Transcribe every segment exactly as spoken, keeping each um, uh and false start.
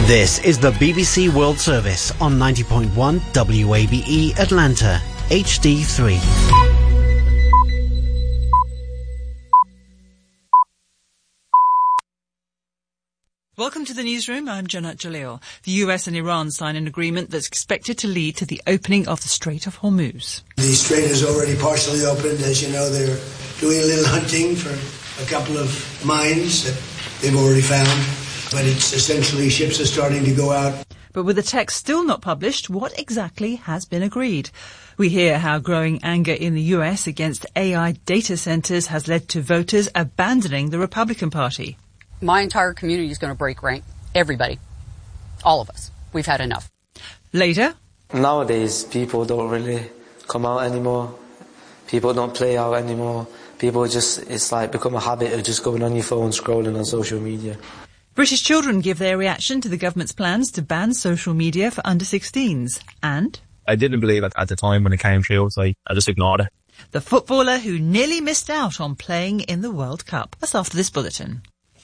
This is the B B C World Service on ninety point one W A B E Atlanta, H D three. Welcome to the newsroom. I'm Janat Jalil. The U S and Iran sign an agreement that's expected to lead to the opening of the Strait of Hormuz. The strait is already partially opened. As you know, they're doing a little hunting for a couple of mines that they've already found. But it's essentially ships are starting to go out. But with the text still not published, what exactly has been agreed? We hear how growing anger in the U S against A I data centers has led to voters abandoning the Republican Party. My entire community is going to break rank. Everybody. All of us. We've had enough. Later. Nowadays, people don't really come out anymore. People don't play out anymore. People just, it's like become a habit of just going on your phone, scrolling on social media. British children give their reaction to the government's plans to ban social media for under sixteens. And I didn't believe it at the time when it came through, so I, I just ignored it. The footballer who nearly missed out on playing in the World Cup. That's after this bulletin.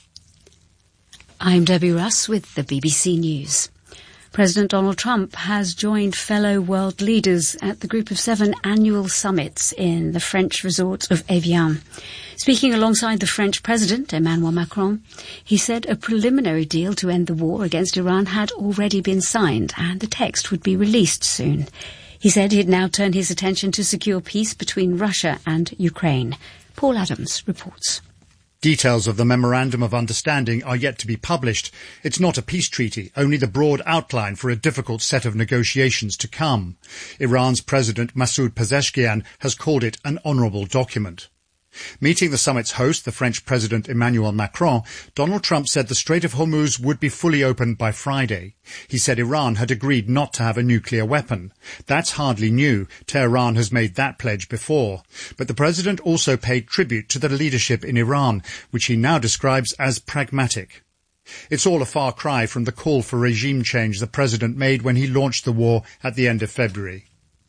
I'm Debbie Russ with the B B C News. President Donald Trump has joined fellow world leaders at the Group of Seven annual summits in the French resort of Evian. Speaking alongside the French President, Emmanuel Macron, he said a preliminary deal to end the war against Iran had already been signed and the text would be released soon. He said he'd now turn his attention to secure peace between Russia and Ukraine. Paul Adams reports. Details of the Memorandum of Understanding are yet to be published. It's not a peace treaty, only the broad outline for a difficult set of negotiations to come. Iran's President Masoud Pezeshkian has called it an honourable document. Meeting the summit's host, the French President Emmanuel Macron, Donald Trump said the Strait of Hormuz would be fully opened by Friday. He said Iran had agreed not to have a nuclear weapon. That's hardly new. Tehran has made that pledge before. But the president also paid tribute to the leadership in Iran, which he now describes as pragmatic. It's all a far cry from the call for regime change the president made when he launched the war at the end of February.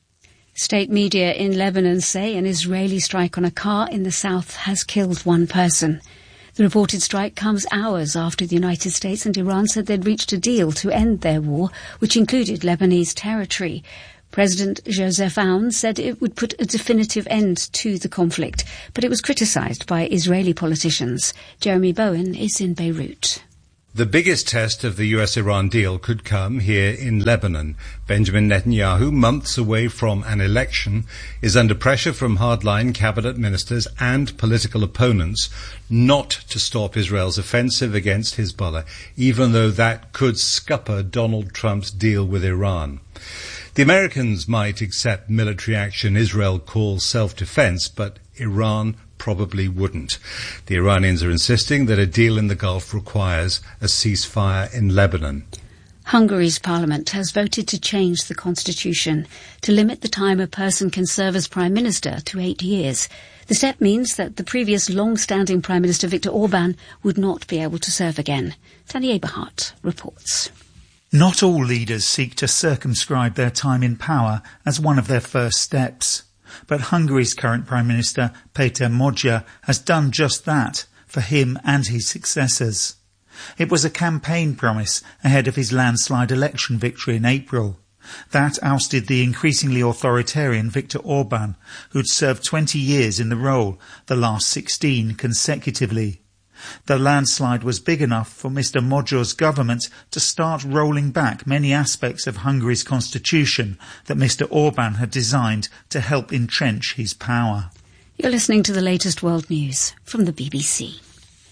State media in Lebanon say an Israeli strike on a car in the south has killed one person. The reported strike comes hours after the United States and Iran said they'd reached a deal to end their war, which included Lebanese territory. President Joseph Aoun said it would put a definitive end to the conflict, but it was criticised by Israeli politicians. Jeremy Bowen is in Beirut. The biggest test of the U S Iran deal could come here in Lebanon. Benjamin Netanyahu, months away from an election, is under pressure from hardline cabinet ministers and political opponents not to stop Israel's offensive against Hezbollah, even though that could scupper Donald Trump's deal with Iran. The Americans might accept military action Israel calls self-defense, but Iran probably wouldn't. The Iranians are insisting that a deal in the Gulf requires a ceasefire in Lebanon. Hungary's parliament has voted to change the constitution to limit the time a person can serve as prime minister to eight years. The step means that the previous long-standing prime minister Viktor Orban would not be able to serve again. Danny Eberhardt reports. Not all leaders seek to circumscribe their time in power as one of their first steps. But Hungary's current Prime Minister, Péter Magyar, has done just that for him and his successors. It was a campaign promise ahead of his landslide election victory in April. That ousted the increasingly authoritarian Viktor Orban, who'd served twenty years in the role, the last sixteen consecutively. The landslide was big enough for Mister Magyar's government to start rolling back many aspects of Hungary's constitution that Mister Orban had designed to help entrench his power. You're listening to the latest world news from the B B C.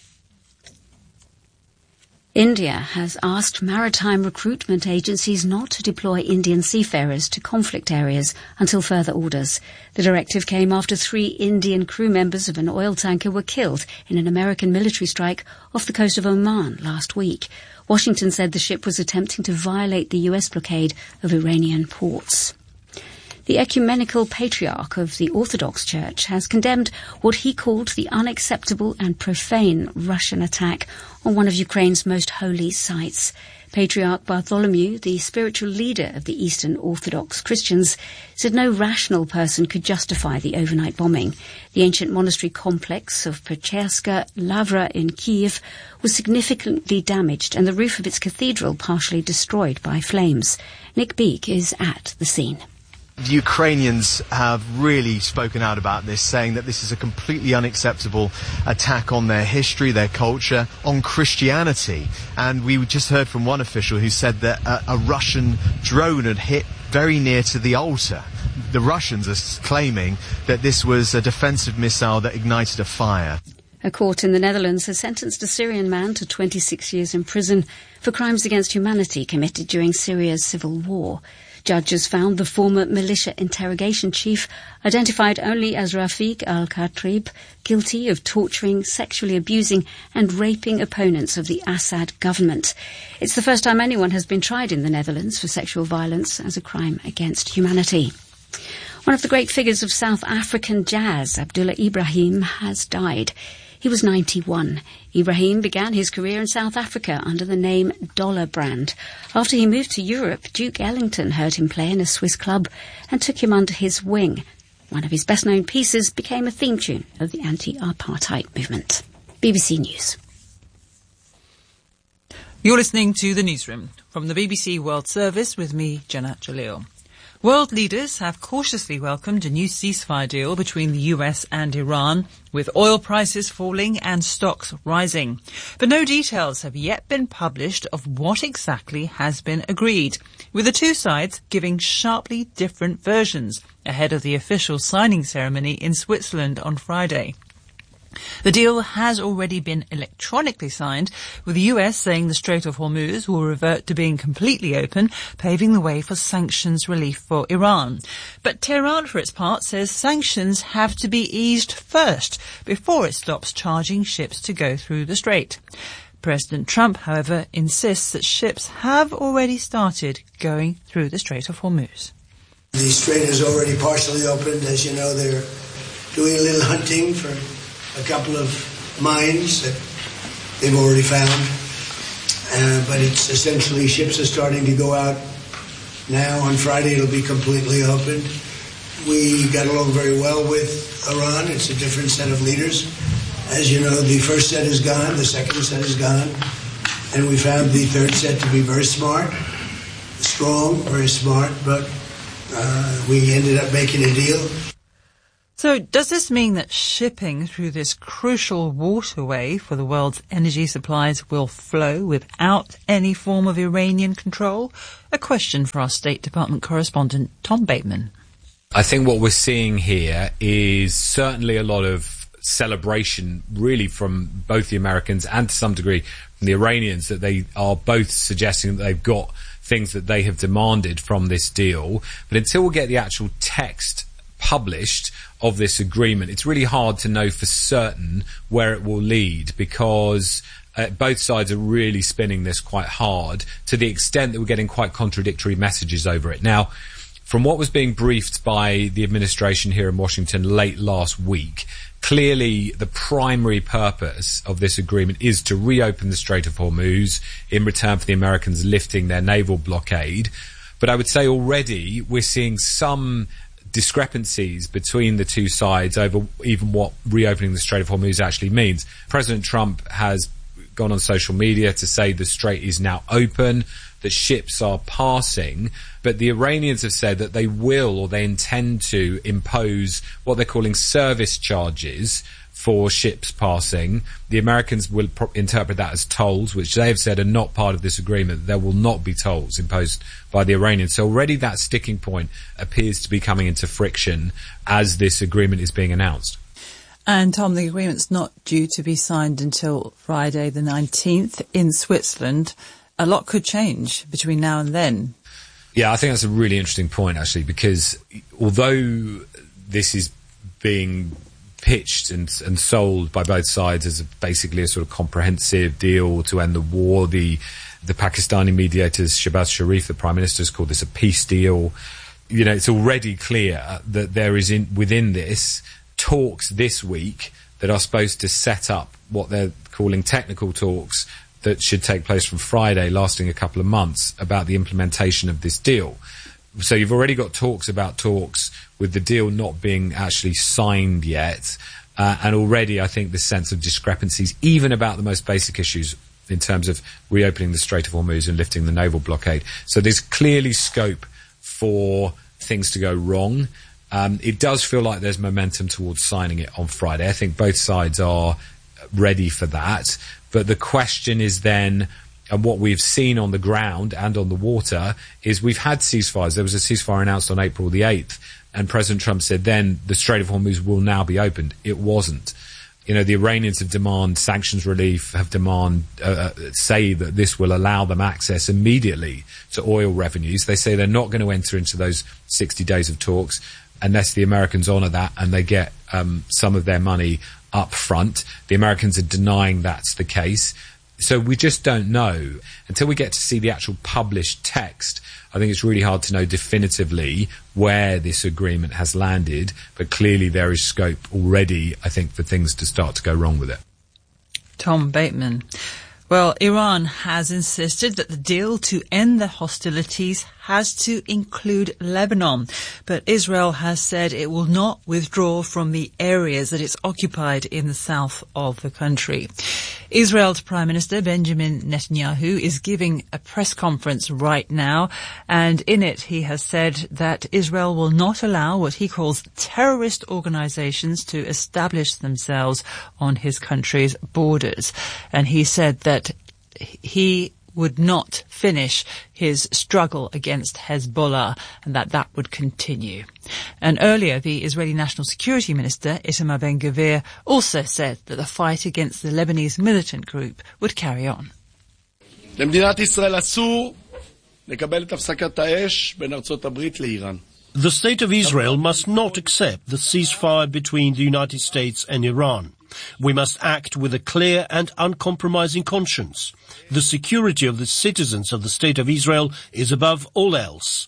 India has asked maritime recruitment agencies not to deploy Indian seafarers to conflict areas until further orders. The directive came after three Indian crew members of an oil tanker were killed in an American military strike off the coast of Oman last week. Washington said the ship was attempting to violate the U S blockade of Iranian ports. The ecumenical patriarch of the Orthodox Church has condemned what he called the unacceptable and profane Russian attack on one of Ukraine's most holy sites. Patriarch Bartholomew, the spiritual leader of the Eastern Orthodox Christians, said no rational person could justify the overnight bombing. The ancient monastery complex of Pecherska Lavra in Kiev was significantly damaged and the roof of its cathedral partially destroyed by flames. Nick Beek is at the scene. The Ukrainians have really spoken out about this, saying that this is a completely unacceptable attack on their history, their culture, on Christianity. And we just heard from one official who said that a, a Russian drone had hit very near to the altar. The Russians are claiming that this was a defensive missile that ignited a fire. A court in the Netherlands has sentenced a Syrian man to twenty-six years in prison for crimes against humanity committed during Syria's civil war. Judges found the former militia interrogation chief, identified only as Rafik al-Katrib, guilty of torturing, sexually abusing and raping opponents of the Assad government. It's the first time anyone has been tried in the Netherlands for sexual violence as a crime against humanity. One of the great figures of South African jazz, Abdullah Ibrahim, has died. He was ninety-one. Ibrahim began his career in South Africa under the name Dollar Brand. After he moved to Europe, Duke Ellington heard him play in a Swiss club and took him under his wing. One of his best-known pieces became a theme tune of the anti-apartheid movement. B B C News. You're listening to The Newsroom from the B B C World Service with me, Jenna Jalil. World leaders have cautiously welcomed a new ceasefire deal between the U S and Iran, with oil prices falling and stocks rising. But no details have yet been published of what exactly has been agreed, with the two sides giving sharply different versions ahead of the official signing ceremony in Switzerland on Friday. The deal has already been electronically signed, with the U S saying the Strait of Hormuz will revert to being completely open, paving the way for sanctions relief for Iran. But Tehran, for its part, says sanctions have to be eased first before it stops charging ships to go through the strait. President Trump, however, insists that ships have already started going through the Strait of Hormuz. The strait is already partially opened. As you know, they're doing a little hunting for a couple of mines that they've already found, uh, but it's essentially ships are starting to go out now. On Friday it'll be completely opened. We got along very well with Iran. It's a different set of leaders. As you know, the first set is gone, the second set is gone, and we found the third set to be very smart, strong, very smart, but uh, we ended up making a deal. So does this mean that shipping through this crucial waterway for the world's energy supplies will flow without any form of Iranian control? A question for our State Department correspondent, Tom Bateman. I think what we're seeing here is certainly a lot of celebration, really, from both the Americans and to some degree from the Iranians, that they are both suggesting that they've got things that they have demanded from this deal. But until we get the actual text published of this agreement, it's really hard to know for certain where it will lead, because uh, both sides are really spinning this quite hard, to the extent that we're getting quite contradictory messages over it. Now, from what was being briefed by the administration here in Washington late last week, clearly the primary purpose of this agreement is to reopen the Strait of Hormuz in return for the Americans lifting their naval blockade. But I would say already we're seeing some discrepancies between the two sides over even what reopening the Strait of Hormuz actually means. President Trump has gone on social media to say the strait is now open, that ships are passing, but the Iranians have said that they will, or they intend to, impose what they're calling service charges for ships passing. The Americans will pro- interpret that as tolls, which they have said are not part of this agreement. There will not be tolls imposed by the Iranians. So already that sticking point appears to be coming into friction as this agreement is being announced. And Tom, the agreement's not due to be signed until Friday the nineteenth in Switzerland. A lot could change between now and then. Yeah, I think that's a really interesting point, actually, because although this is being pitched and, and sold by both sides as a, basically a sort of comprehensive deal to end the war, the the Pakistani mediators, Shehbaz Sharif, the Prime Minister, has called this a peace deal. you know, it's already clear that there is in within this talks this week that are supposed to set up what they're calling technical talks that should take place from Friday, lasting a couple of months, about the implementation of this deal. So you've already got talks about talks with the deal not being actually signed yet. Uh, and already I think this sense of discrepancies, even about the most basic issues in terms of reopening the Strait of Hormuz and lifting the naval blockade. So there's clearly scope for things to go wrong. Um, it does feel like there's momentum towards signing it on Friday. I think both sides are ready for that. But the question is then, and what we've seen on the ground and on the water, is we've had ceasefires. There was a ceasefire announced on April the eighth, and President Trump said then the Strait of Hormuz will now be opened. It wasn't. You know, the Iranians have demand sanctions relief, have demand, uh, say that this will allow them access immediately to oil revenues. They say they're not going to enter into those sixty days of talks unless the Americans honour that and they get um, some of their money up front. The Americans are denying that's the case. So we just don't know. Until we get to see the actual published text, I think it's really hard to know definitively where this agreement has landed, but clearly there is scope already, I think, for things to start to go wrong with it. Tom Bateman. Well, Iran has insisted that the deal to end the hostilities has to include Lebanon, but Israel has said it will not withdraw from the areas that it's occupied in the south of the country. Israel's Prime Minister Benjamin Netanyahu is giving a press conference right now, and in it he has said that Israel will not allow what he calls terrorist organizations to establish themselves on his country's borders. And he said that he would not finish his struggle against Hezbollah and that that would continue. And earlier, the Israeli National Security Minister, Itamar Ben-Gvir, also said that the fight against the Lebanese militant group would carry on. למדינת ישראל אסור לקבל את הפסקת האש בין ארצות הברית לאיראן. The state of Israel must not accept the ceasefire between the United States and Iran. We must act with a clear and uncompromising conscience. The security of the citizens of the State of Israel is above all else.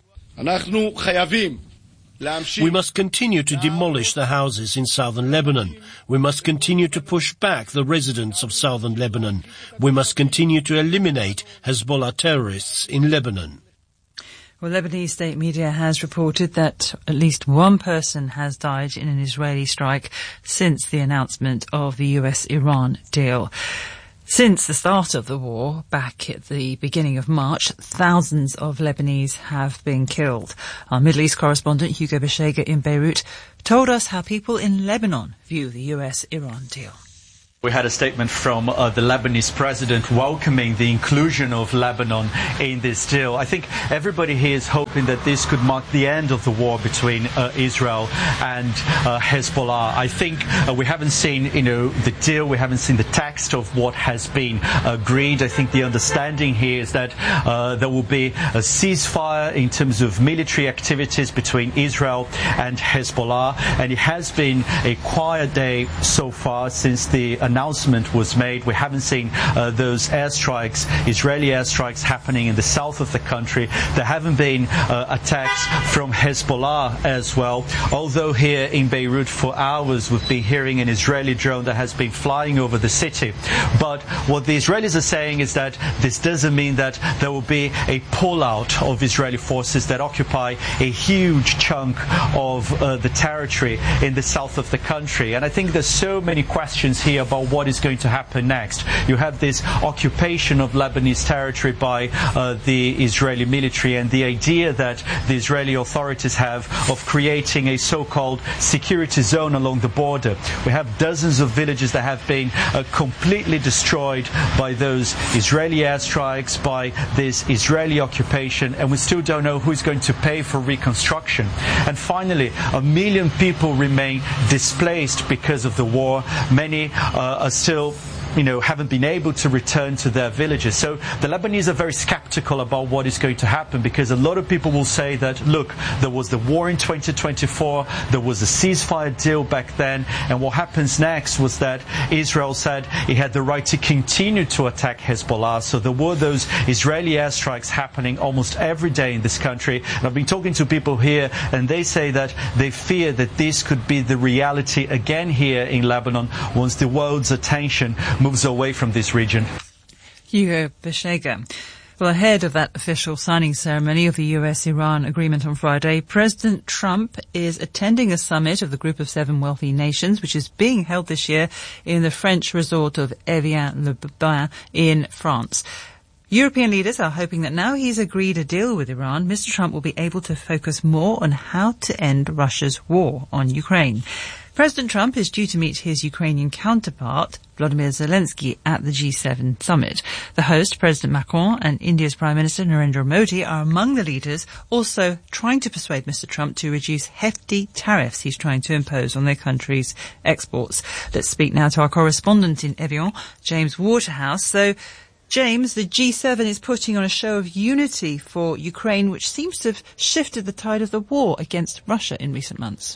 We must continue to demolish the houses in southern Lebanon. We must continue to push back the residents of southern Lebanon. We must continue to eliminate Hezbollah terrorists in Lebanon. Well, Lebanese state media has reported that at least one person has died in an Israeli strike since the announcement of the U S Iran deal. Since the start of the war, back at the beginning of March, thousands of Lebanese have been killed. Our Middle East correspondent, Hugo Beshega in Beirut, told us how people in Lebanon view the U S Iran deal. We had a statement from uh, the Lebanese president welcoming the inclusion of Lebanon in this deal. I think everybody here is hoping that this could mark the end of the war between uh, Israel and uh, Hezbollah. I think uh, we haven't seen, you know, the deal. We haven't seen the text of what has been agreed. I think the understanding here is that uh, there will be a ceasefire in terms of military activities between Israel and Hezbollah. And it has been a quiet day so far since the announcement was made. We haven't seen uh, those airstrikes, Israeli airstrikes happening in the south of the country. There haven't been uh, attacks from Hezbollah as well. Although here in Beirut for hours we've been hearing an Israeli drone that has been flying over the city. But what the Israelis are saying is that this doesn't mean that there will be a pullout of Israeli forces that occupy a huge chunk of uh, the territory in the south of the country. And I think there's so many questions here about what is going to happen next. You have this occupation of Lebanese territory by uh, the Israeli military and the idea that the Israeli authorities have of creating a so-called security zone along the border. We have dozens of villages that have been uh, completely destroyed by those Israeli airstrikes, by this Israeli occupation, and we still don't know who's going to pay for reconstruction. And finally, a million people remain displaced because of the war. Many uh, are still you know, haven't been able to return to their villages. So the Lebanese are very skeptical about what is going to happen, because a lot of people will say that, look, there was the war in twenty twenty-four, there was a ceasefire deal back then, and what happens next was that Israel said it had the right to continue to attack Hezbollah. So there were those Israeli airstrikes happening almost every day in this country. And I've been talking to people here, and they say that they fear that this could be the reality again here in Lebanon once the world's attention moves away from this region. Hugo Beshega. Well, ahead of that official signing ceremony of the U S Iran agreement on Friday, President Trump is attending a summit of the Group of Seven Wealthy Nations, which is being held this year in the French resort of Evian-le-Bain in France. European leaders are hoping that now he's agreed a deal with Iran, Mister Trump will be able to focus more on how to end Russia's war on Ukraine. President Trump is due to meet his Ukrainian counterpart, Volodymyr Zelensky, at the G seven summit. The host, President Macron, and India's Prime Minister Narendra Modi are among the leaders also trying to persuade Mister Trump to reduce hefty tariffs he's trying to impose on their country's exports. Let's speak now to our correspondent in Evian, James Waterhouse. So, James, the G seven is putting on a show of unity for Ukraine, which seems to have shifted the tide of the war against Russia in recent months.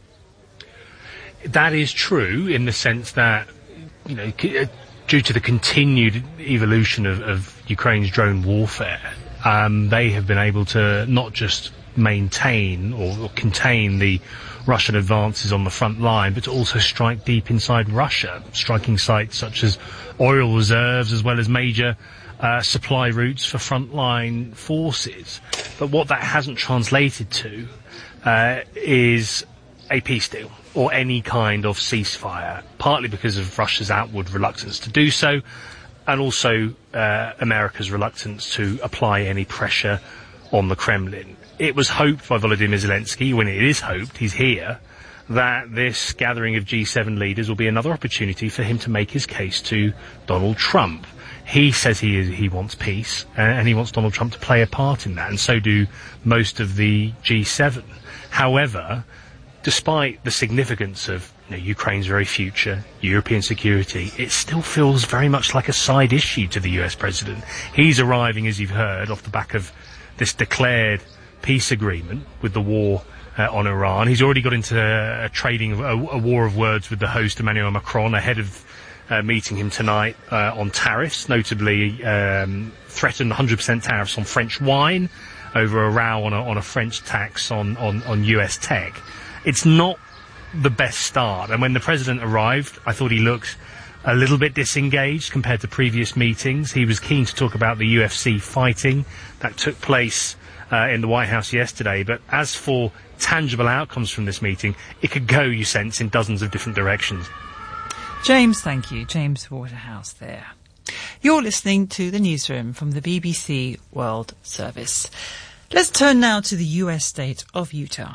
That is true in the sense that, you know, due to the continued evolution of, of Ukraine's drone warfare, um, they have been able to not just maintain or, or contain the Russian advances on the front line, but to also strike deep inside Russia, striking sites such as oil reserves as well as major uh, supply routes for frontline forces. But what that hasn't translated to uh, is a peace deal or any kind of ceasefire, partly because of Russia's outward reluctance to do so, and also uh, America's reluctance to apply any pressure on the Kremlin. It was hoped by Volodymyr Zelensky, when it is hoped, he's here, that this gathering of G seven leaders will be another opportunity for him to make his case to Donald Trump. He says he is, he wants peace, uh, and he wants Donald Trump to play a part in that, and so do most of the G seven. However, despite the significance of, you know, Ukraine's very future, European security, it still feels very much like a side issue to the U S president. He's arriving, as you've heard, off the back of this declared peace agreement with the war uh, on Iran. He's already got into a, a trading, a, a war of words with the host, Emmanuel Macron, ahead of uh, meeting him tonight uh, on tariffs, notably um, threatened one hundred percent tariffs on French wine over a row on a, on a French tax on, on, on U S tech. It's not the best start. And when the president arrived, I thought he looked a little bit disengaged compared to previous meetings. He was keen to talk about the U F C fighting that took place uh, in the White House yesterday. But as for tangible outcomes from this meeting, it could go, you sense, in dozens of different directions. James, thank you. James Waterhouse there. You're listening to the newsroom from the B B C World Service. Let's turn now to the U S state of Utah,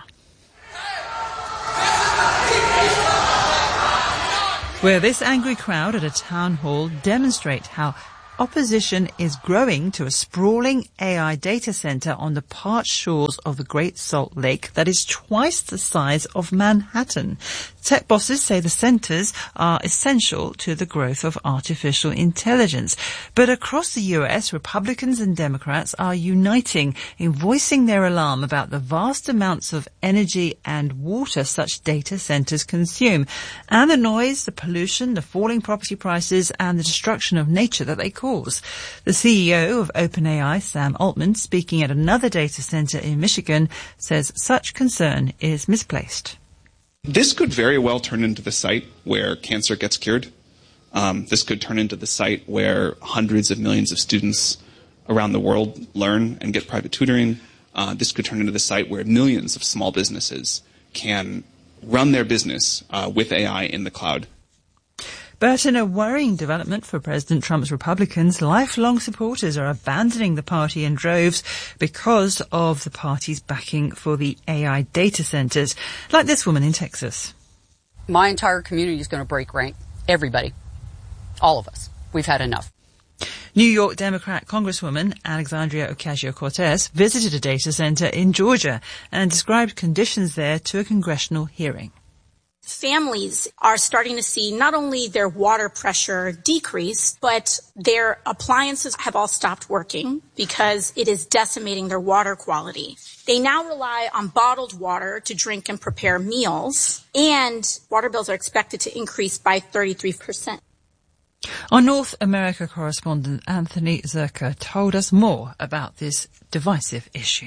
where this angry crowd at a town hall demonstrate how opposition is growing to a sprawling A I data center on the parched shores of the Great Salt Lake that is twice the size of Manhattan. Tech bosses say the centers are essential to the growth of artificial intelligence. But across the U S, Republicans and Democrats are uniting in voicing their alarm about the vast amounts of energy and water such data centers consume, and the noise, the pollution, the falling property prices, and the destruction of nature that they cause. The C E O of OpenAI, Sam Altman, speaking at another data center in Michigan, says such concern is misplaced. This could very well turn into the site where cancer gets cured. Um, this could turn into the site where hundreds of millions of students around the world learn and get private tutoring. Uh, this could turn into the site where millions of small businesses can run their business uh, with A I in the cloud. But in a worrying development for President Trump's Republicans, lifelong supporters are abandoning the party in droves because of the party's backing for the A I data centers, like this woman in Texas. My entire community is going to break rank. Everybody. All of us. We've had enough. New York Democrat Congresswoman Alexandria Ocasio-Cortez visited a data center in Georgia and described conditions there to a congressional hearing. Families are starting to see not only their water pressure decrease, but their appliances have all stopped working because it is decimating their water quality. They now rely on bottled water to drink and prepare meals, and water bills are expected to increase by thirty-three percent. Our North America correspondent Anthony Zerker told us more about this divisive issue.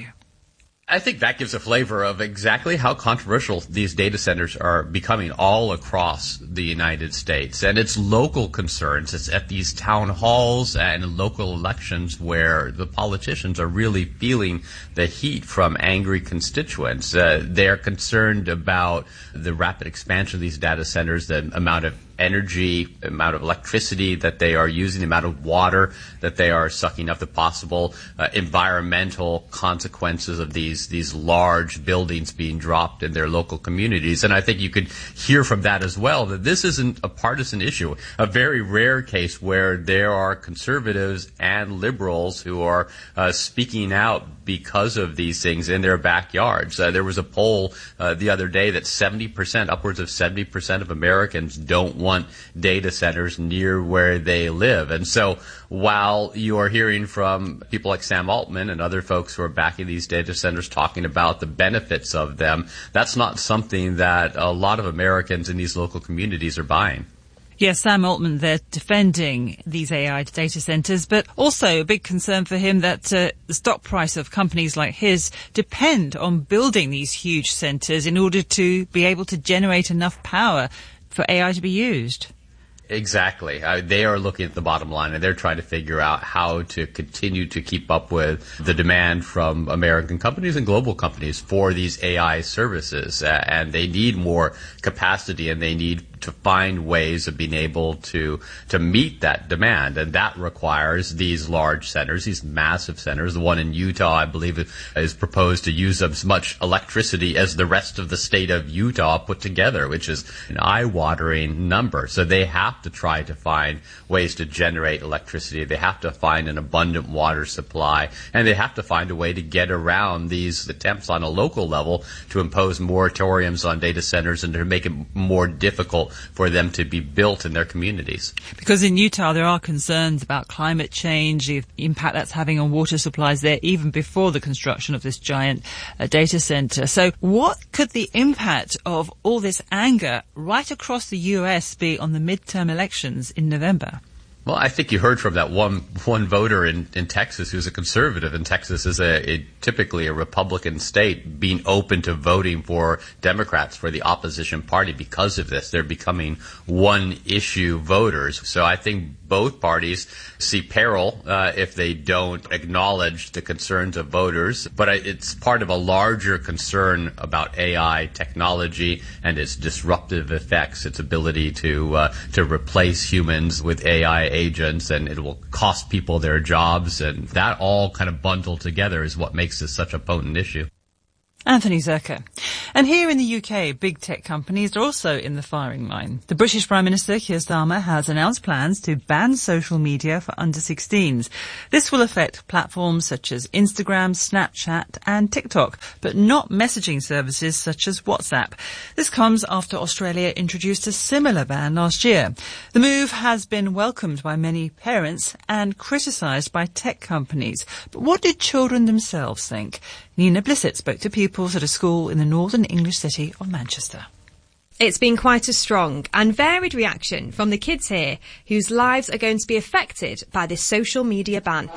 I think that gives a flavor of exactly how controversial these data centers are becoming all across the United States. And it's local concerns. It's at these town halls and local elections where the politicians are really feeling the heat from angry constituents. Uh, they're concerned about the rapid expansion of these data centers, the amount of energy, amount of electricity that they are using, the amount of water that they are sucking up, the possible uh, environmental consequences of these these large buildings being dropped in their local communities. And I think you could hear from that as well that this isn't a partisan issue, a very rare case where there are conservatives and liberals who are uh, speaking out because of these things in their backyards. Uh, there was a poll uh, the other day that seventy percent, upwards of seventy percent of Americans don't want want data centers near where they live. And so while you are hearing from people like Sam Altman and other folks who are backing these data centers talking about the benefits of them, that's not something that a lot of Americans in these local communities are buying. Yes, Sam Altman there defending these A I data centers, but also a big concern for him that uh, the stock price of companies like his depend on building these huge centers in order to be able to generate enough power for A I to be used. Exactly. Uh, they are looking at the bottom line, and they're trying to figure out how to continue to keep up with the demand from American companies and global companies for these A I services. Uh, and they need more capacity, and they need to find ways of being able to to meet that demand. And that requires these large centers, these massive centers. The one in Utah, I believe, is proposed to use as much electricity as the rest of the state of Utah put together, which is an eye-watering number. So they have to try to find ways to generate electricity. They have to find an abundant water supply, and they have to find a way to get around these attempts on a local level to impose moratoriums on data centers and to make it more difficult for them to be built in their communities. Because in Utah there are concerns about climate change, the impact that's having on water supplies there even before the construction of this giant uh, data center. So what could the impact of all this anger right across the U S be on the midterm elections in November? Well, I think you heard from that one one voter in, in Texas who's a conservative, and Texas is a, a typically a Republican state, being open to voting for Democrats, for the opposition party because of this. They're becoming one-issue voters. So I think both parties see peril uh, if they don't acknowledge the concerns of voters. But it's part of a larger concern about A I technology and its disruptive effects, its ability to uh, to replace humans with A I agents, and it will cost people their jobs, and that all kind of bundled together is what makes this such a potent issue. Anthony Zerker. And here in the U K, big tech companies are also in the firing line. The British Prime Minister, Keir Starmer, has announced plans to ban social media for under sixteens. This will affect platforms such as Instagram, Snapchat and TikTok, but not messaging services such as WhatsApp. This comes after Australia introduced a similar ban last year. The move has been welcomed by many parents and criticised by tech companies. But what did children themselves think? Nina Blissett spoke to pupils at a school in the northern English city of Manchester. It's been quite a strong and varied reaction from the kids here, whose lives are going to be affected by this social media ban.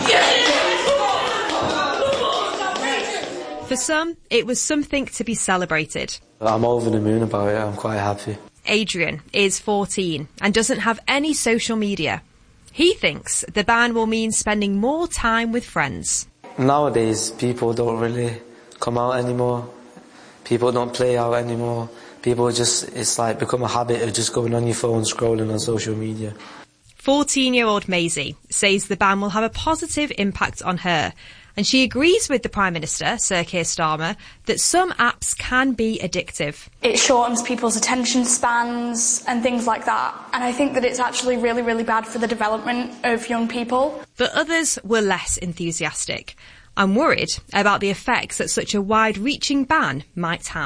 For some, it was something to be celebrated. I'm over the moon about it. I'm quite happy. Adrian is fourteen and doesn't have any social media. He thinks the ban will mean spending more time with friends. Nowadays, people don't really come out anymore. People don't play out anymore. People just, it's like become a habit of just going on your phone, scrolling on social media. fourteen-year-old Maisie says the ban will have a positive impact on her. And she agrees with the Prime Minister, Sir Keir Starmer, that some apps can be addictive. It shortens people's attention spans and things like that. And I think that it's actually really, really bad for the development of young people. But others were less enthusiastic. I'm worried about the effects that such a wide-reaching ban might have.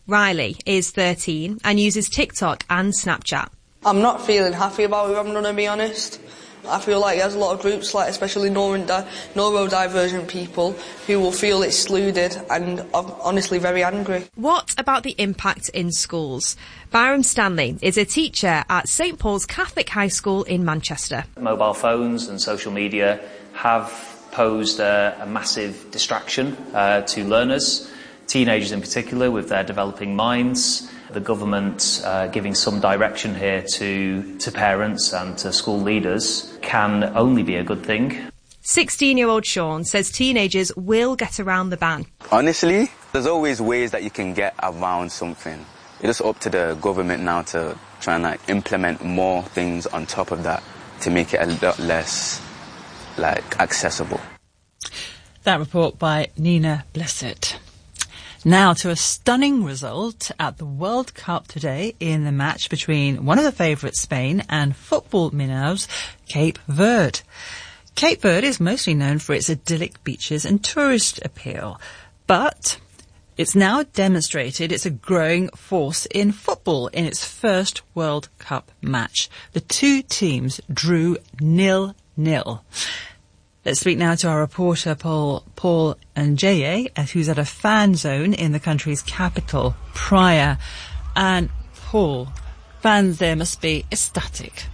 Riley is thirteen and uses TikTok and Snapchat. I'm not feeling happy about it, I'm going to be honest. I feel like there's a lot of groups, like especially neuro- neurodivergent people, who will feel excluded, and I'm honestly very angry. What about the impact in schools? Byram Stanley is a teacher at Saint Paul's Catholic High School in Manchester. Mobile phones and social media have posed a, a massive distraction uh, to learners, teenagers in particular, with their developing minds. The government uh, giving some direction here to, to parents and to school leaders can only be a good thing. sixteen-year-old Sean says teenagers will get around the ban. Honestly, there's always ways that you can get around something. It's just up to the government now to try and like, implement more things on top of that to make it a lot less like accessible. That report by Nina Blessett. Now to a stunning result at the World Cup today in the match between one of the favourites, Spain, and football minnows, Cape Verde. Cape Verde is mostly known for its idyllic beaches and tourist appeal, but it's now demonstrated it's a growing force in football in its first World Cup match. The two teams drew nil-nil. Let's speak now to our reporter, Paul, Paul Njeye, who's at a fan zone in the country's capital, Praia. And Paul, fans there must be ecstatic.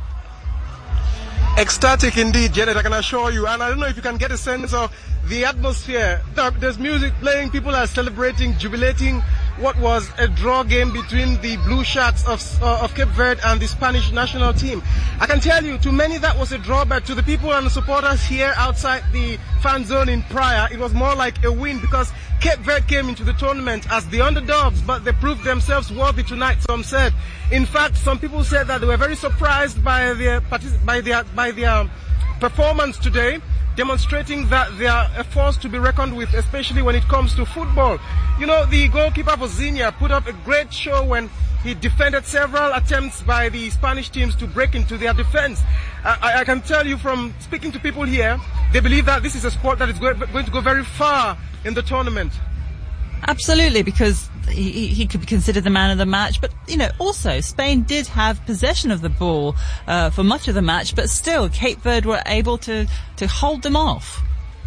Ecstatic indeed, Janet, I can assure you. And I don't know if you can get a sense of the atmosphere. There's music playing, people are celebrating, jubilating what was a draw game between the Blue Sharks of, uh, of Cape Verde and the Spanish national team. I can tell you, to many that was a draw, but to the people and the supporters here outside the fan zone in Praia, it was more like a win because Cape Verde came into the tournament as the underdogs, but they proved themselves worthy tonight, some said. In fact, some people said that they were very surprised by their, by their, by their performance today, demonstrating that they are a force to be reckoned with, especially when it comes to football. You know, the goalkeeper Vozinha put up a great show when he defended several attempts by the Spanish teams to break into their defense. I, I can tell you from speaking to people here, they believe that this is a squad that is go, going to go very far in the tournament. Absolutely, because he, he could be considered the man of the match. But, you know, also Spain did have possession of the ball uh, for much of the match, but still Cape Verde were able to, to hold them off.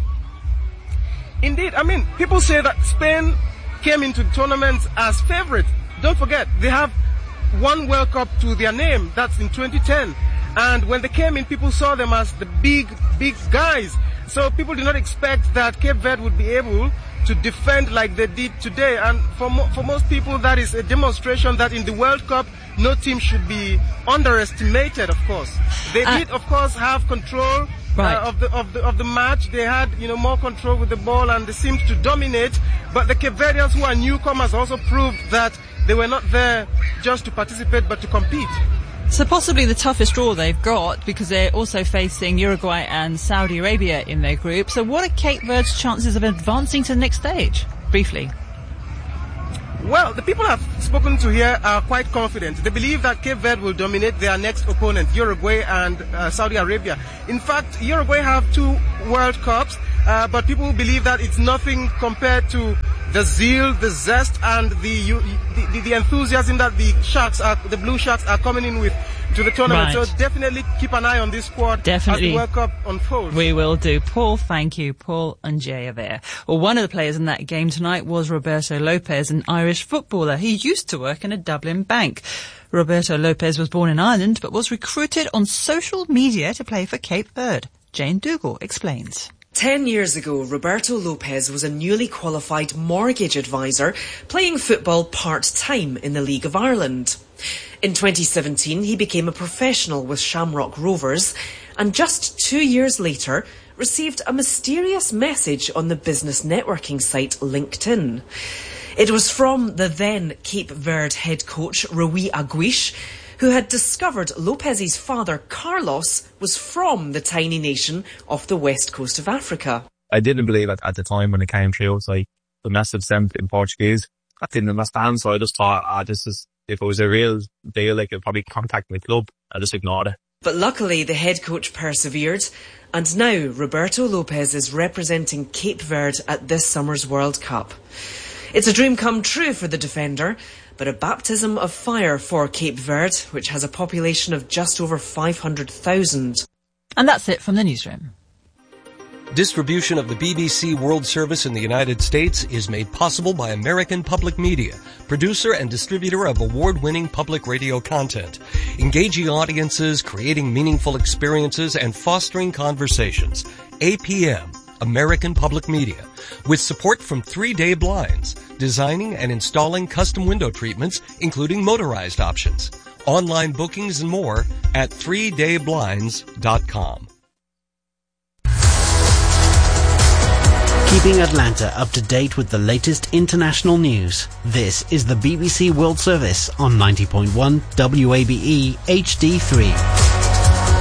Indeed. I mean, people say that Spain came into the tournament as favourites. Don't forget, they have one World Cup to their name. That's in twenty ten. And when they came in, people saw them as the big, big guys. So people did not expect that Cape Verde would be able to defend like they did today. And for mo- for most people, that is a demonstration that in the World Cup, no team should be underestimated, of course. They uh, did, of course, have control right. uh, of the of the of the match. They had, you know, more control with the ball and they seemed to dominate. But the Cape Verdeans, who are newcomers, also proved that they were not there just to participate, but to compete. So possibly the toughest draw they've got, because they're also facing Uruguay and Saudi Arabia in their group. So what are Cape Verde's chances of advancing to the next stage? Briefly. Well, the people I've spoken to here are quite confident. They believe that Cape Verde will dominate their next opponent, Uruguay and uh, Saudi Arabia. In fact, Uruguay have two World Cups, uh, but people believe that it's nothing compared to the zeal, the zest, and the the, the, the enthusiasm that the Sharks are, the Blue Sharks are coming in with to the tournament. Right. So definitely keep an eye on this squad definitely. As the World Cup unfolds. We will do. Paul, thank you. Paul Njeye there. Well, one of the players in that game tonight was Roberto Lopez, an Irish footballer. He used to work in a Dublin bank. Roberto Lopez was born in Ireland, but was recruited on social media to play for Cape Verde. Jane Dougal explains. Ten years ago, Roberto Lopez was a newly qualified mortgage advisor playing football part-time in the League of Ireland. In twenty seventeen, he became a professional with Shamrock Rovers and just two years later received a mysterious message on the business networking site LinkedIn. It was from the then Cape Verde head coach Rui Aguish, who had discovered Lopez's father, Carlos, was from the tiny nation off the west coast of Africa. I didn't believe it at the time when it came through. It was like the massive sent in Portuguese. I didn't understand, so I just thought, ah, this is, if it was a real deal, like, I'd probably contact my club. I just ignored it. But luckily, the head coach persevered, and now Roberto Lopez is representing Cape Verde at this summer's World Cup. It's a dream come true for the defender, but a baptism of fire for Cape Verde, which has a population of just over five hundred thousand. And that's it from the newsroom. Distribution of the B B C World Service in the United States is made possible by American Public Media, producer and distributor of award-winning public radio content, engaging audiences, creating meaningful experiences, and fostering conversations. A P M, American Public Media, with support from Three Day Blinds, designing and installing custom window treatments, including motorized options. Online bookings and more at three day blinds dot com. Keeping Atlanta up to date with the latest international news. This is the B B C World Service on ninety point one W A B E H D three.